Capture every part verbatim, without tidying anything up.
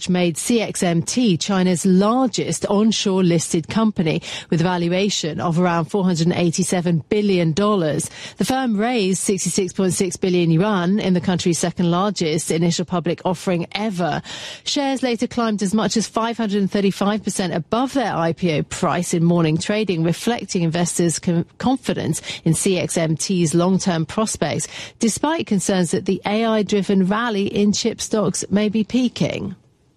which made C X M T China's largest onshore listed company with a valuation of around four hundred eighty-seven billion dollars. The firm raised sixty-six point six billion yuan in the country's second largest initial public offering ever. Shares later climbed as much as five hundred thirty-five percent above their I P O price in morning trading, reflecting investors' com- confidence in C X M T's long-term prospects, despite concerns that the A I-driven rally in chip stocks may be peaking.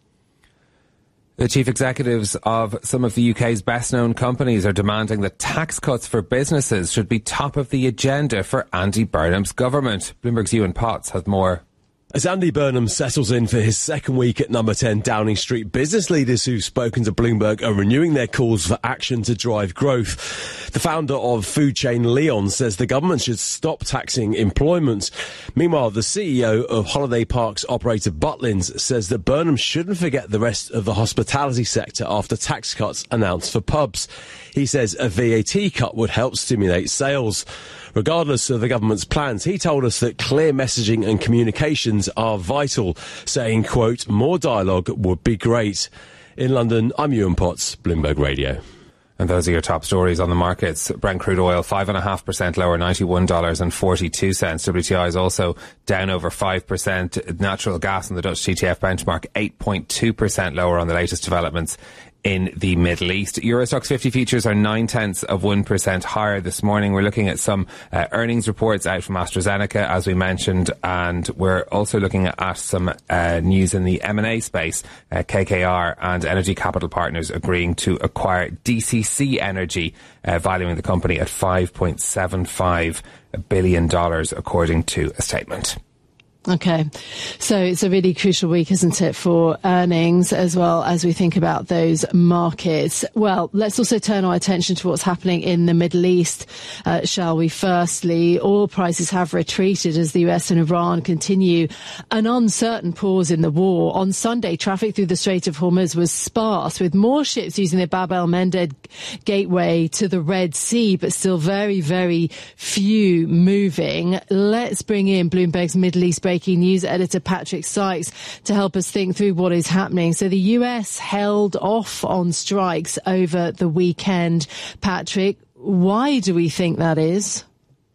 The chief executives of some of the U K's best-known companies are demanding that tax cuts for businesses should be top of the agenda for Andy Burnham's government. Bloomberg's Ewan Potts has more. As Andy Burnham settles in for his second week at number ten Downing Street, business leaders who've spoken to Bloomberg are renewing their calls for action to drive growth. The founder of food chain Leon says the government should stop taxing employment. Meanwhile, the C E O of holiday parks operator Butlins says that Burnham shouldn't forget the rest of the hospitality sector after tax cuts announced for pubs. He says a V A T cut would help stimulate sales. Regardless of the government's plans, he told us that clear messaging and communications are vital, saying, quote, more dialogue would be great. In London, I'm Ewan Potts, Bloomberg Radio. And those are your top stories on the markets. Brent crude oil, five point five percent lower, ninety-one dollars and forty-two cents. W T I is also down over five percent. Natural gas on the Dutch T T F benchmark, eight point two percent lower on the latest developments in the Middle East. Eurostoxx fifty futures are nine tenths of one percent higher this morning. We're looking at some uh, earnings reports out from AstraZeneca, as we mentioned, and we're also looking at some uh, news in the M and A space. Uh, K K R and Energy Capital Partners agreeing to acquire D C C Energy, uh, valuing the company at five point seven five billion dollars, according to a statement. Okay. So it's a really crucial week, isn't it, for earnings as well as we think about those markets. Well, let's also turn our attention to what's happening in the Middle East, uh, shall we? Firstly, oil prices have retreated as the U S and Iran continue an uncertain pause in the war. On Sunday, traffic through the Strait of Hormuz was sparse, with more ships using the Bab el-Mandeb gateway to the Red Sea, but still very, very few moving. Let's bring in Bloomberg's Middle East breaking news editor Patrick Sykes to help us think through what is happening. So the U S held off on strikes over the weekend. Patrick, why do we think that is?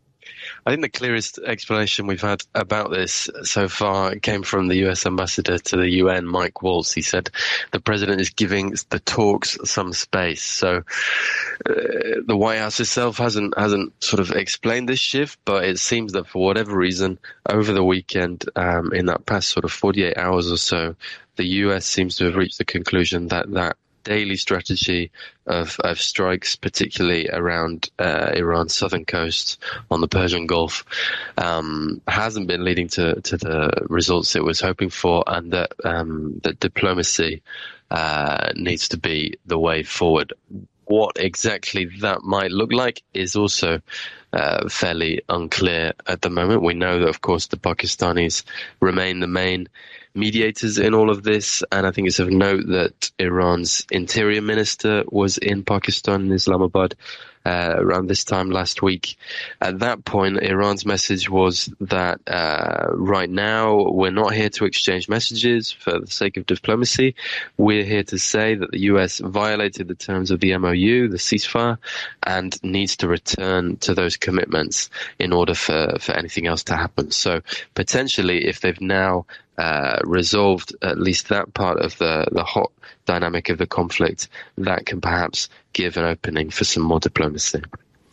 I think the clearest explanation we've had about this so far came from the U S ambassador to the U N, Mike Waltz. He said the president is giving the talks some space. So uh, the White House itself hasn't hasn't sort of explained this shift, but it seems that for whatever reason, over the weekend, um, in that past sort of forty-eight hours or so, the U S seems to have reached the conclusion that that daily strategy of, of strikes, particularly around uh, Iran's southern coast on the Persian Gulf, um, hasn't been leading to, to the results it was hoping for, and that, um, that diplomacy uh, needs to be the way forward. What exactly that might look like is also uh, fairly unclear at the moment. We know that, of course, the Pakistanis remain the main mediators in all of this, and I think it's of note that Iran's interior minister was in Pakistan, in Islamabad, uh, around this time last week. At that point, Iran's message was that uh, right now we're not here to exchange messages for the sake of diplomacy. We're here to say that the U S violated the terms of the M O U, the ceasefire, and needs to return to those commitments in order for, for anything else to happen. So potentially, if they've now Uh, resolved at least that part of the, the hot dynamic of the conflict, that can perhaps give an opening for some more diplomacy.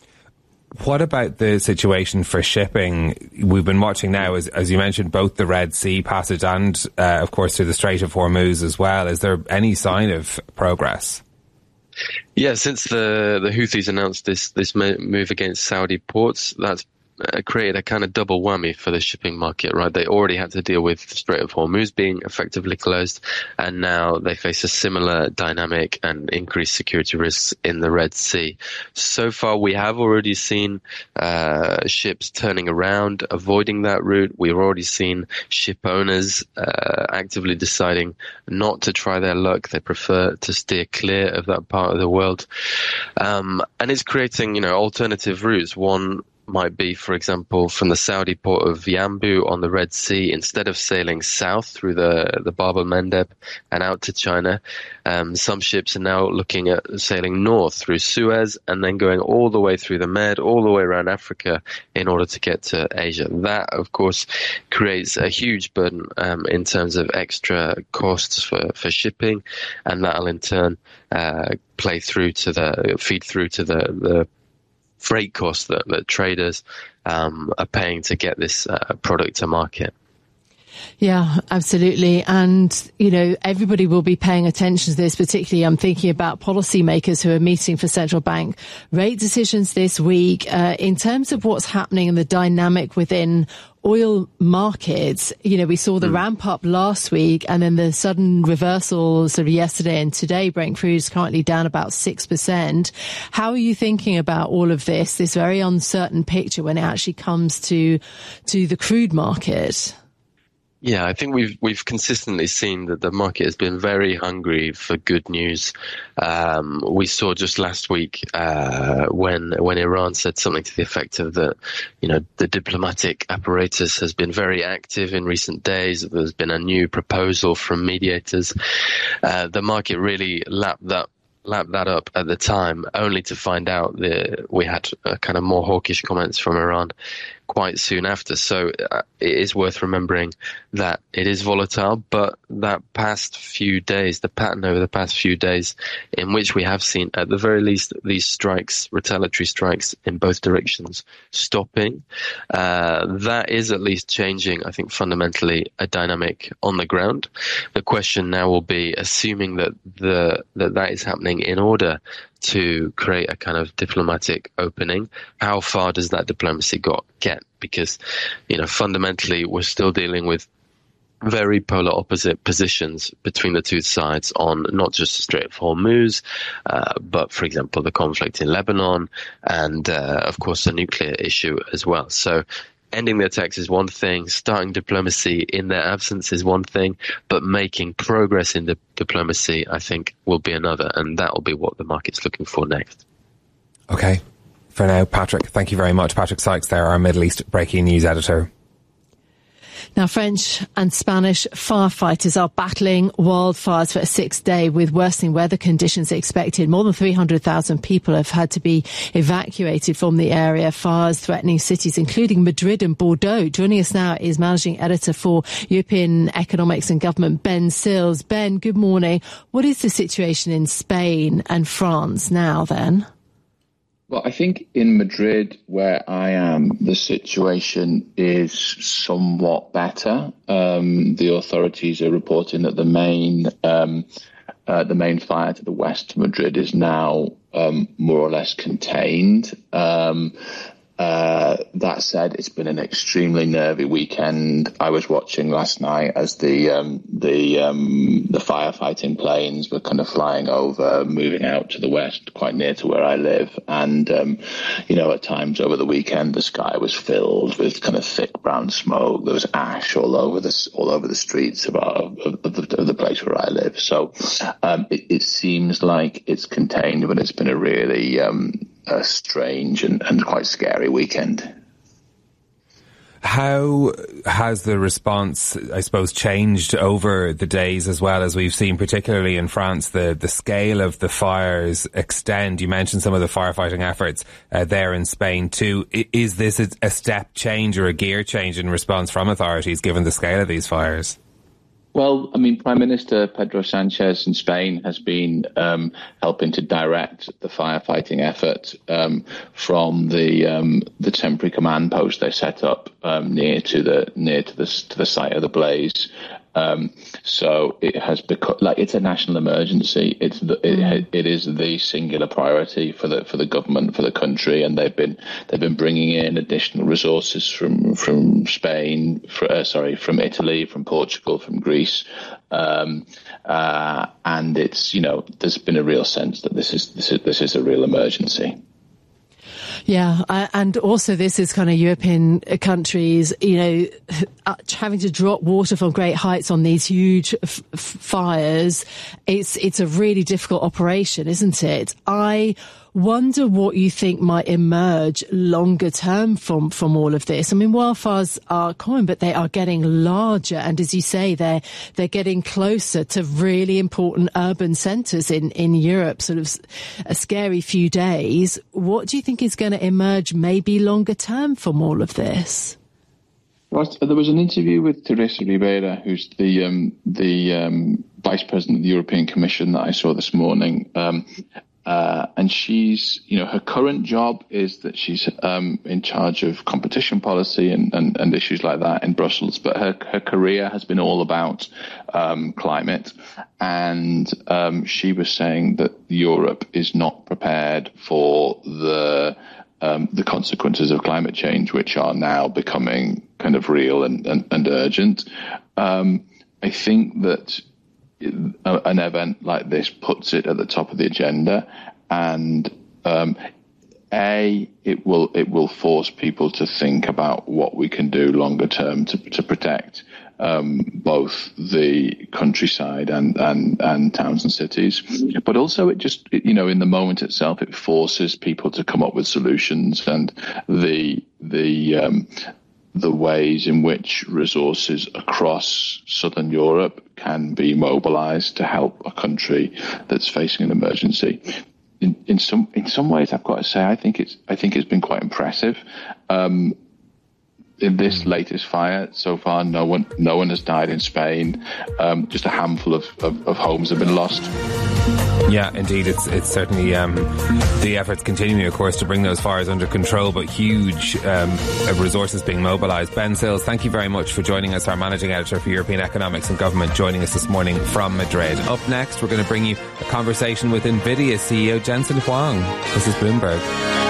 What about the situation for shipping? We've been watching now, as, as you mentioned, both the Red Sea passage and, uh, of course, through the Strait of Hormuz as well. Is there any sign of progress? Yeah, since the, the Houthis announced this, this move against Saudi ports, that's Uh, created a kind of double whammy for the shipping market, right? They already had to deal with the Strait of Hormuz being effectively closed, and now they face a similar dynamic and increased security risks in the Red Sea. So far, we have already seen uh, ships turning around, avoiding that route. We've already seen ship owners uh, actively deciding not to try their luck. They prefer to steer clear of that part of the world. Um, and it's creating, you know, alternative routes. One might be, for example, from the Saudi port of Yanbu on the Red Sea, instead of sailing south through the, the Bab el-Mandeb and out to China, um, some ships are now looking at sailing north through Suez and then going all the way through the Med, all the way around Africa in order to get to Asia. That, of course, creates a huge burden um, in terms of extra costs for, for shipping, and that'll in turn uh, play through to the, feed through to the, the freight costs that, that traders um, are paying to get this uh, product to market. Yeah, absolutely. And, you know, everybody will be paying attention to this, particularly I'm thinking about policymakers who are meeting for central bank rate decisions this week. Uh, in terms of what's happening and the dynamic within oil markets, you know, we saw the mm. ramp up last week and then the sudden reversal sort of yesterday and today. Brent crude is currently down about six percent. How are you thinking about all of this, this very uncertain picture when it actually comes to, to the crude market? Yeah, I think we've we've consistently seen that the market has been very hungry for good news. Um, we saw just last week uh, when when Iran said something to the effect of that, you know, the diplomatic apparatus has been very active in recent days. There's been a new proposal from mediators. Uh, the market really lapped that. lapped that up at the time, only to find out that we had uh, kind of more hawkish comments from Iran quite soon after. So uh, it is worth remembering that it is volatile, but that past few days, the pattern over the past few days in which we have seen, at the very least, these strikes, retaliatory strikes in both directions, stopping, uh, that is at least changing, I think, fundamentally a dynamic on the ground. The question now will be, assuming that the that, that is happening in order to create a kind of diplomatic opening, how far does that diplomacy got, get? Because, you know, fundamentally, we're still dealing with very polar opposite positions between the two sides on not just the Strait of Hormuz, uh, but, for example, the conflict in Lebanon and, uh, of course, the nuclear issue as well. So ending the attacks is one thing, starting diplomacy in their absence is one thing, but making progress in the diplomacy, I think, will be another, and that will be what the market's looking for next. Okay. For now, Patrick, thank you very much. Patrick Sykes there, our Middle East breaking news editor. Now, French and Spanish firefighters are battling wildfires for a sixth day with worsening weather conditions expected. More than three hundred thousand people have had to be evacuated from the area. Fires threatening cities, including Madrid and Bordeaux. Joining us now is Managing Editor for European Economics and Government, Ben Sills. Ben, good morning. What is the situation in Spain and France now, then? Well, I think in Madrid, where I am, the situation is somewhat better. Um, the authorities are reporting that the main um, uh, the main fire to the west of Madrid is now um, more or less contained. Um, Uh, that said, it's been an extremely nervy weekend. I was watching last night as the um, the um, the firefighting planes were kind of flying over, moving out to the west, quite near to where I live. And um, you know, at times over the weekend, the sky was filled with kind of thick brown smoke. There was ash all over the all over the streets of, our, of, of, the, of the place where I live. So um, it, it seems like it's contained, but it's been a really um, a strange and, and quite scary weekend. How has the response, I suppose, changed over the days as well, as we've seen, particularly in France, the, the scale of the fires extend? You mentioned some of the firefighting efforts uh, there in Spain too. Is this a step change or a gear change in response from authorities, given the scale of these fires? Well, I mean, Prime Minister Pedro Sanchez in Spain has been um, helping to direct the firefighting effort um, from the um, the temporary command post they set up um, near to the near to the to the site of the blaze. Um, so it has become like it's a national emergency. It's the, it, it is the singular priority for the for the government, for the country, and they've been they've been bringing in additional resources from from Spain, for, uh, sorry, from Italy, from Portugal, from Greece, um, uh, and it's you know there's been a real sense that this is this is this is a real emergency. Yeah, and also this is kind of European countries, you know, uh, having to drop water from great heights on these huge f- f- fires, it's it's a really difficult operation, isn't it? I wonder what you think might emerge longer term from, from all of this. I mean, wildfires are common, but they are getting larger. And as you say, they're, they're getting closer to really important urban centres in, in Europe, sort of a scary few days. What do you think is going to emerge maybe longer term from all of this? Well, there was an interview with Teresa Ribera, who's the um, the um, Vice President of the European Commission that I saw this morning. Um, Uh, and she's, you know, her current job is that she's um, in charge of competition policy and, and, and issues like that in Brussels. But her, her career has been all about um, climate. And um, she was saying that Europe is not prepared for the um, the consequences of climate change, which are now becoming kind of real and, and, and urgent. Um, I think that an event like this puts it at the top of the agenda, and um, a it will it will force people to think about what we can do longer term to to protect um, both the countryside and, and and towns and cities, but also it just you know in the moment itself it forces people to come up with solutions, and the the um, the ways in which resources across southern Europe can be mobilized to help a country that's facing an emergency. In, in some in some ways, I've got to say, I think it's I think it's been quite impressive. Um, in this latest fire so far, no one no one has died in Spain. Um, just a handful of, of, of homes have been lost. Yeah, indeed, it's it's certainly um, the efforts continuing, of course, to bring those fires under control, but huge um, resources being mobilised. Ben Sills, thank you very much for joining us, our Managing Editor for European Economics and Government, joining us this morning from Madrid. Up next, we're going to bring you a conversation with NVIDIA C E O Jensen Huang. This is Bloomberg.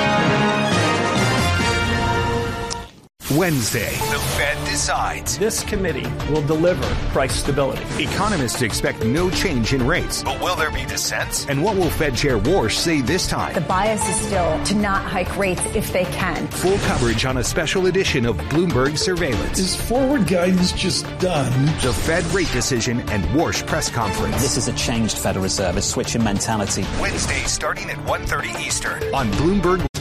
Wednesday, the Fed decides. This committee will deliver price stability. Economists expect no change in rates. But will there be dissent? And what will Fed Chair Warsh say this time? The bias is still to not hike rates if they can. Full coverage on a special edition of Bloomberg Surveillance. Is forward guidance just done? The Fed rate decision and Warsh press conference. This is a changed Federal Reserve, a switch in mentality. Wednesday starting at one thirty Eastern on Bloomberg.